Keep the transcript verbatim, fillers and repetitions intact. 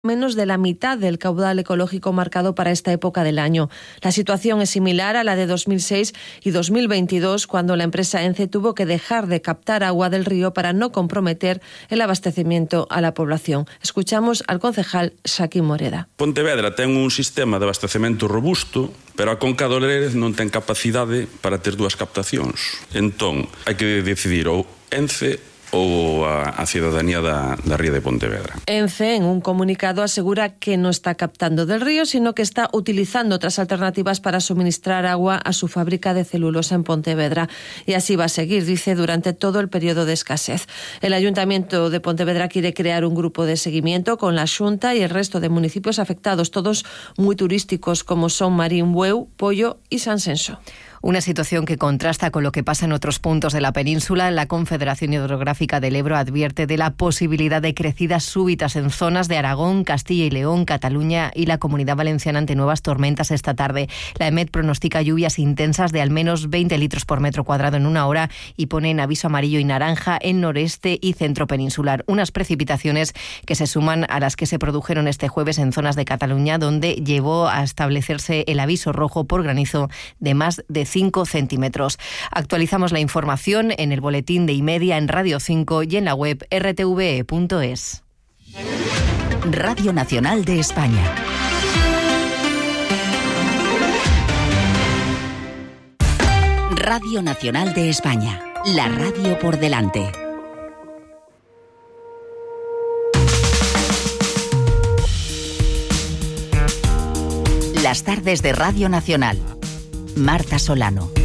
menos de la mitad del caudal ecológico marcado para esta época del año. La situación es similar a la de dos mil seis y dos mil veintidós, cuando la empresa ENCE tuvo que dejar de captar agua del río para no comprometer el abastecimiento a la población. Escuchamos al concejal Xaquín Moreda. Pontevedra ten un sistema de abastecemento robusto, pero a Conca do Lérez non ten capacidade para ter dúas captacións. Entón, hai que decidir ou ENCE ou a, a ciudadanía da, da ría de Pontevedra. ENCE, en un comunicado, asegura que no está captando del río, sino que está utilizando otras alternativas para suministrar agua a su fábrica de celulosa en Pontevedra. Y así va a seguir, dice, durante todo el periodo de escasez. El Ayuntamiento de Pontevedra quiere crear un grupo de seguimiento con la Xunta y el resto de municipios afectados, todos muy turísticos, como son Marín, Bueu, Pollo y San Senso. Una situación que contrasta con lo que pasa en otros puntos de la península. La Confederación Hidrográfica del Ebro advierte de la posibilidad de crecidas súbitas en zonas de Aragón, Castilla y León, Cataluña y la Comunidad Valenciana ante nuevas tormentas esta tarde. La EMET pronostica lluvias intensas de al menos veinte litros por metro cuadrado en una hora y pone en aviso amarillo y naranja en noreste y centro peninsular. Unas precipitaciones que se suman a las que se produjeron este jueves en zonas de Cataluña, donde llevó a establecerse el aviso rojo por granizo de más de cinco centímetros. Actualizamos la información en el boletín de Imedia, en Radio cinco y en la web erre te ve e punto es. Radio Nacional de España. Radio Nacional de España. La radio por delante. Las tardes de Radio Nacional. Marta Solano.